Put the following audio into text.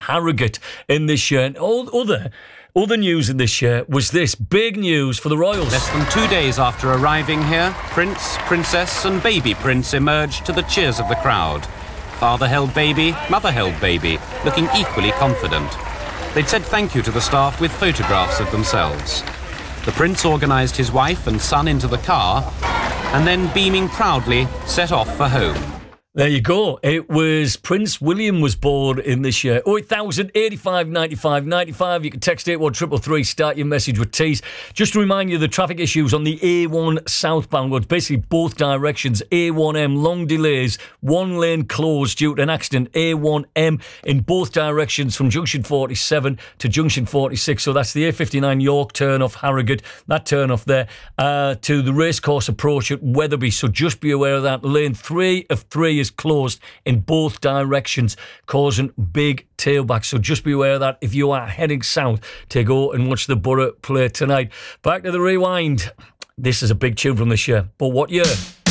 Harrogate in this year. And all other news in this year was this big news for the Royals. Less than 2 days after arriving here, Prince, Princess and baby Prince emerged to the cheers of the crowd. Father held baby, mother held baby, looking equally confident. They'd said thank you to the staff with photographs of themselves. The Prince organised his wife and son into the car and then, beaming proudly, set off for home. There you go. It was Prince William was born in this year. 08000 85 95 95. You can text 81333. Start your message with T's. Just to remind you, the traffic issues on the A1 southbound roads, basically both directions. A1M, long delays, one lane closed due to an accident. A1M in both directions from junction 47 to junction 46. So that's the A59 York turn off Harrogate, that turn off there, to the racecourse approach at Wetherby. So just be aware of that. Lane 3 of 3 is closed in both directions, causing big tailbacks. So just be aware of that if you are heading south to go and watch the Borough play tonight. Back to the rewind. This is a big tune from this year. But what year?